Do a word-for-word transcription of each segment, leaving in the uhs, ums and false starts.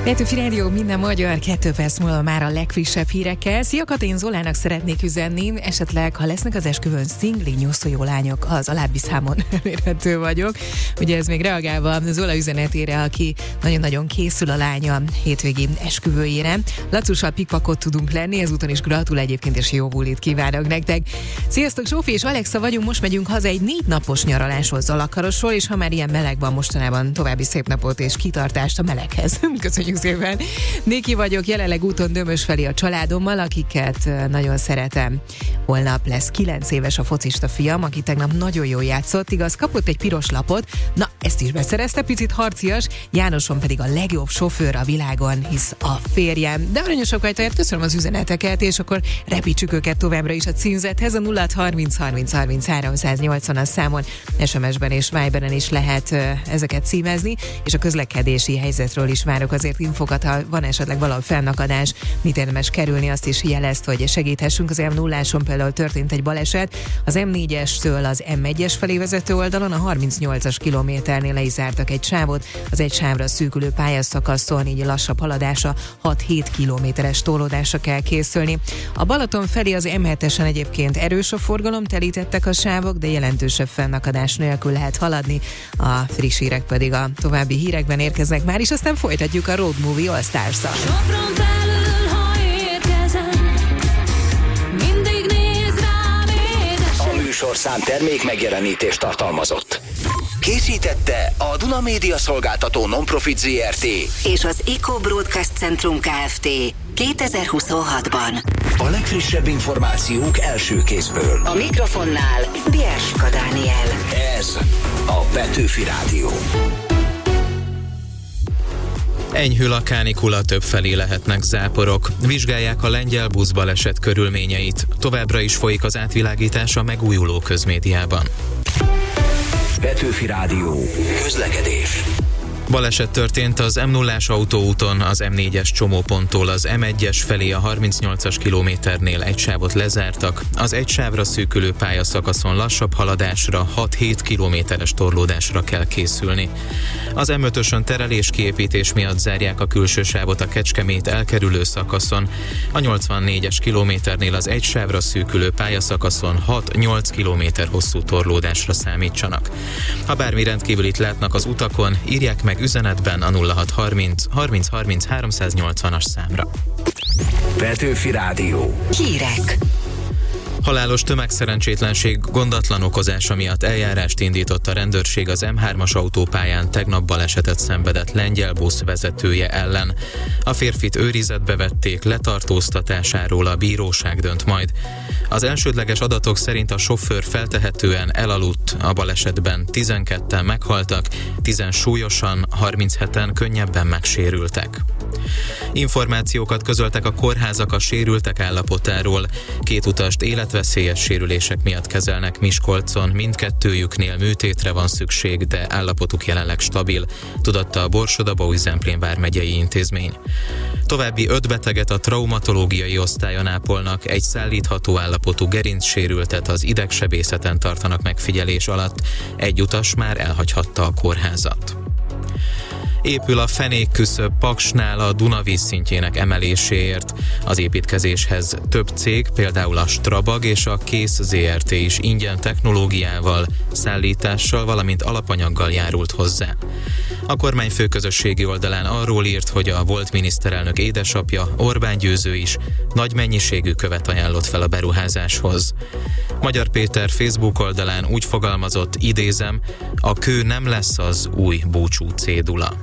Petőfi Rádió, minden magyar, kettő perc múlva már a legfrissebb hírekkel. Szia, Katén, Zolának szeretnék üzenni, esetleg, ha lesznek az esküvőn szingli nyúszójó lányok, az alábbi számon elérhető vagyok. Ugye ez még reagálva Zola üzenetére, aki nagyon-nagyon készül a lánya hétvégi esküvőjére. Lacussal pikpakot tudunk lenni, ezúton is gratul egyébként, és jó bulit kívánok nektek. Sziasztok, Zsófi és Alexa vagyunk, most megyünk haza egy négy napos nyaralásról Zalakarosról, és ha már ilyen meleg van mostanában, további szép napot és kitartást a meleghez. Köszönjük szépen. Niki vagyok, jelenleg úton Dömös felé a családommal, akiket nagyon szeretem. Holnap lesz kilenc éves a focista fiam, aki tegnap nagyon jól játszott, igaz, kapott egy piros lapot, na ezt is beszerezte, picit harcias, Jánoson pedig a legjobb sofőr a világon, hisz a férjem. De aranyosak vagytok, köszönöm az üzeneteket, és akkor repítsük őket továbbra is a címzethez, a nulla harminc harminc harminc háromszáznyolcvan a számon, es em es-ben és Viberen is lehet ezeket címezni, és a közlekedési helyzetről is várok azért infokat, ha van esetleg valahol fennakadás, mit érdemes kerülni, azt is jelezt, hogy segíthessünk. Az em nulláson például történt egy baleset, az em négyestől az em egyes felé vezető oldalon, a harmincnyolcas kilométernél le is zártak egy sávot, az egy sávra szűkülő pályaszakaszon, így lassabb haladása, hat-hét kilométeres torlódásra kell készülni. A Balaton felé az em hetesen egyébként erős a forgalom, telítettek a sávok, de jelentősebb fennakadás nélkül lehet haladni. A friss hírek pedig a további hírekben érkeznek már, és aztán folytatjuk a Road Movie All Stars-szal. Sopron felül, ha érkezem, mindig néz rám édesem. A műsorszám termék megjelenítést tartalmazott. Készítette a Duna Média Szolgáltató Non-Profit zé er té és az Eco Broadcast Centrum Kft. kétezer-huszonhatban. A legfrissebb információk első kézből. A mikrofonnál Bierska Dániel. Ez a Petőfi Rádió. Enyhül a kánikula, többfelé lehetnek záporok. Vizsgálják a lengyel buszbaleset körülményeit. Továbbra is folyik az átvilágítás a megújuló közmédiában. Petőfi Rádió. Közlekedés. Baleset történt az em nullás autóúton, az em négyes csomóponttól az em egyes felé a harmincnyolcas kilométernél egy sávot lezártak, az egy sávra szűkülő pályaszakaszon lassabb haladásra, hat-hét kilométeres torlódásra kell készülni. Az em ötösön tereléskiépítés miatt zárják a külső sávot a Kecskemét elkerülő szakaszon, a nyolcvannégyes kilométernél az egy sávra szűkülő pályaszakaszon hat-nyolc kilométer hosszú torlódásra számítsanak. Ha bármi rendkívülit látnak az utakon, írják meg üzenetben a nulla hat harminc harminc harminc háromszáznyolcvanas számra. Petőfi Rádió. Hírek. Halálos tömegszerencsétlenség gondatlan okozása miatt eljárást indított a rendőrség az em hármas autópályán tegnap balesetet szenvedett lengyel busz vezetője ellen. A férfit őrizetbe vették, letartóztatásáról a bíróság dönt majd. Az elsődleges adatok szerint a sofőr feltehetően elaludt, a balesetben tizenketten meghaltak, tízen súlyosan, harmincheten könnyebben megsérültek. Információkat közöltek a kórházak a sérültek állapotáról. Két utast életveszélyes sérülések miatt kezelnek Miskolcon, mindkettőjüknél műtétre van szükség, de állapotuk jelenleg stabil, tudatta a Borsod-Abaúj-Zemplén vármegyei intézmény. További öt beteget a traumatológiai osztályon ápolnak, egy szállítható állapotú gerincsérültet az idegsebészeten tartanak megfigyelés alatt, egy utas már elhagyhatta a kórházat. Épül a fenékküszöb Paksnál a Duna vízszintjének emeléséért. Az építkezéshez több cég, például a Strabag és a Kész zé er té is ingyen technológiával, szállítással, valamint alapanyaggal járult hozzá. A kormány főközösségi oldalán arról írt, hogy a volt miniszterelnök édesapja, Orbán Győző is nagy mennyiségű követ ajánlott fel a beruházáshoz. Magyar Péter Facebook oldalán úgy fogalmazott, idézem, a kő nem lesz az új búcsú cédula.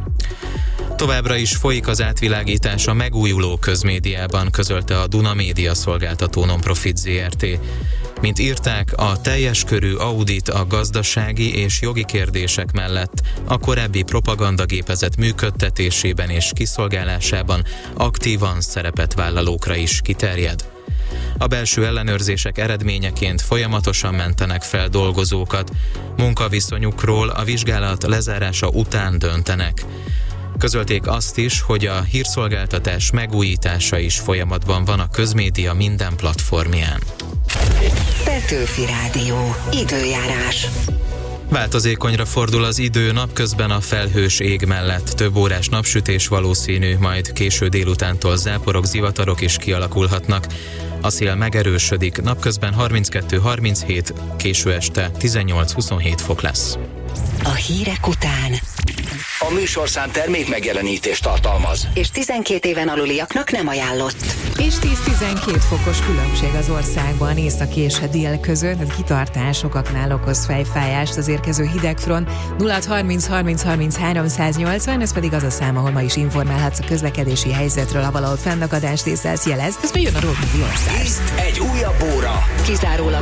Továbbra is folyik az átvilágítás a megújuló közmédiában, közölte a Duna Média Szolgáltató Non-Profit zé er té. Mint írták, a teljes körű audit a gazdasági és jogi kérdések mellett a korábbi propagandagépezet működtetésében és kiszolgálásában aktívan szerepet vállalókra is kiterjed. A belső ellenőrzések eredményeként folyamatosan mentenek fel dolgozókat, munkaviszonyukról a vizsgálat lezárása után döntenek. Közölték azt is, hogy a hírszolgáltatás megújítása is folyamatban van a közmédia minden platformján. Petőfi Rádió. Időjárás. Változékonyra fordul az idő, napközben a felhős ég mellett. Több órás napsütés valószínű, majd késő délutántól záporok, zivatarok is kialakulhatnak. A szél megerősödik, napközben harminckettő harminchét, késő este tizennyolc huszonhét fok lesz. A hírek után. A műsorszám termék megjelenítést tartalmaz. És tizenkét éven aluliaknak nem ajánlott. És tíz-tizenkét fokos különbség az országban északi és dél között, tehát kitartás sokaknál okoz fejfájást az érkező hidegfront. nulla harminc harminc harminc háromszáznyolcvan, ez pedig az a szám, ahol ma is informálhatsz a közlekedési helyzetről, ha valahol fennakadást észlelsz, jelezd, ez jön a Road Movie All Stars. Itt egy újabb óra. Kizárólag